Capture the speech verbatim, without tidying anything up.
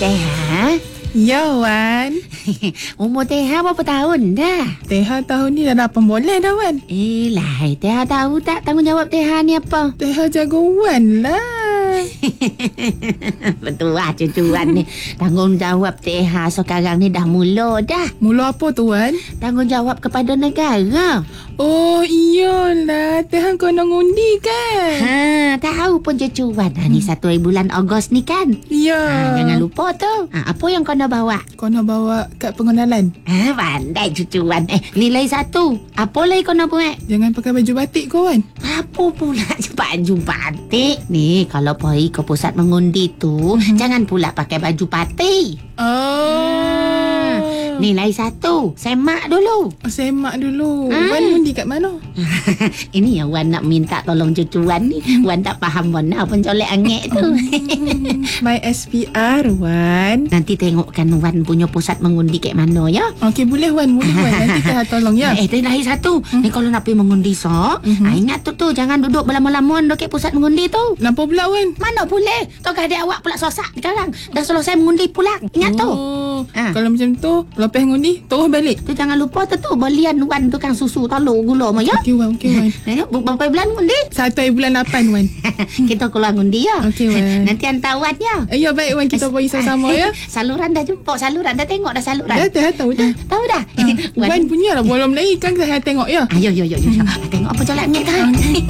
Teha? Ya, Wan. Umur Teha berapa tahun dah? Teha tahun ni dah lapan bulan dah, Wan. Eh, lah, Teha tahu tak tanggungjawab Teha ni apa? Teha jaga Wan lah. Betul lah cucuan ni. Tanggungjawab Teha sekarang ni dah mula dah. Mula apa tu, Wan? Tanggungjawab kepada negara. Oh, iyalah. Teha kena ngundi kan? Ha, tahu pun cucuan. Ha, ni satu hari bulan Ogos ni kan? Ya. Ha, jangan lupa tu. Ha, apa yang kau nak bawa? Kau nak bawa kad pengenalan. Ha, pandai cucuan. Eh, nilai satu. Apa lagi kau nak buat? Jangan pakai baju batik kau, Wan. Apa pula baju batik? Ni, kalau pergi ke pusat mengundi tu, mm-hmm. jangan pula pakai baju parti. Oh. Nilai satu. Semak dulu. Oh, semak dulu. Hmm. Wan undi kat mana? Ini yang Wan nak minta tolong cucuan ni. Wan tak faham mana pun colek angin tu. My S P R, Wan. Nanti tengokkan Wan punya pusat mengundi kat mana ya. Okey, boleh Wan. Boleh Wan. Nanti Teha tolong ya. Eh, dia lahir satu. Hmm. Ni kalau nak pergi mengundi sok, hmm. ha, ingat tu tu. Jangan duduk berlama-lama dekat pusat mengundi tu. Kenapa pula, Wan? Mana boleh. Kau adik awak pula sosak sekarang. Dah selesai mengundi pulang. Ingat tu. Oh, ha. Kalau macam tu, lepas ngundi, terus balik. Tu jangan lupa tu tu. Belian Wan tukang susu telur gula mah ya. Okey, Wan. Okey, Wan. Berapa bulan mengundi? Satu hari bulan lapan, Wan. Kita keluar ngundi ya. Okey, Wan. Nanti hantar Wan ya. Eh, ya, baik, Wan. Kita pergi sama-sama ya. Saluran dah jumpa. Saluran dah tengok dah saluran. Dah, Teha tahu dah. Tahu dah. Ha. Wan punya lah. Belum lagi kan saya tengok ya. Ayo, yo, yo, yo. Tengok apa jalan ni kan.